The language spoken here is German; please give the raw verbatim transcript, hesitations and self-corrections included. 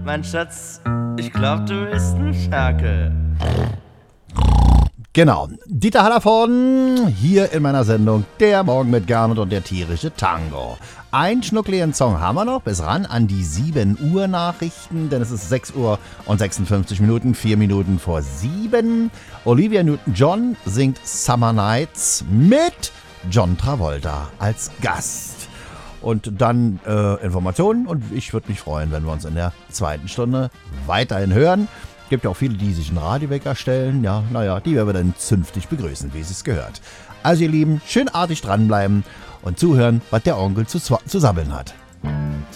Mein Schatz, ich glaub, du bist ein Ferkel. Genau, Dieter Hallervorden hier in meiner Sendung Der Morgen mit Gernot und der tierische Tango. Ein schnuckligen Song haben wir noch, bis ran an die sieben Uhr Nachrichten, denn es ist sechs Uhr und sechsundfünfzig Minuten, vier Minuten vor sieben. Olivia Newton-John singt Summer Nights mit John Travolta als Gast. Und dann äh, Informationen und ich würde mich freuen, wenn wir uns in der zweiten Stunde weiterhin hören. Gibt ja auch viele, die sich einen Radiowecker stellen. Ja, naja, die werden wir dann zünftig begrüßen, wie es gehört. Also ihr Lieben, schön artig dranbleiben und zuhören, was der Onkel zu, zu sabbeln hat.